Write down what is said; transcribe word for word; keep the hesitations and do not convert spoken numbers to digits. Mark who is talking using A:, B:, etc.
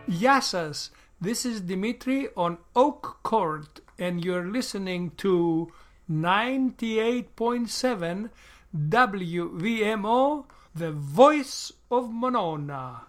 A: Yassas, this is Dimitri on Oak Court, and you're listening to ninety-eight point seven W V M O, the voice of Monona.